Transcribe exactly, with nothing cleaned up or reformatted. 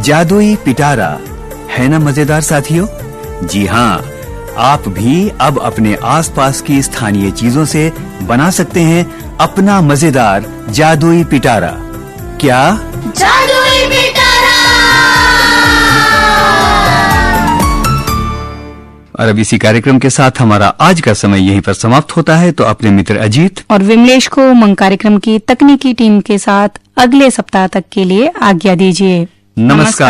जादुई पिटारा। है ना मजेदार साथियों? जी हाँ, आप भी अब अपने आसपास की स्थानीय चीजों से बना सकते हैं अपना मजेदार जादुई पिटारा। क्या? जादुई पिटारा। और अब इसी कार्यक्रम के साथ हमारा आज का समय यहीं पर समाप्त होता है। तो अपने मित्र अजीत और विमलेश को उमंग कार्यक्रम की तकनीकी टीम के साथ अगले सप्ताह तक के लिए आज्ञा दीजिए। नमस्कार।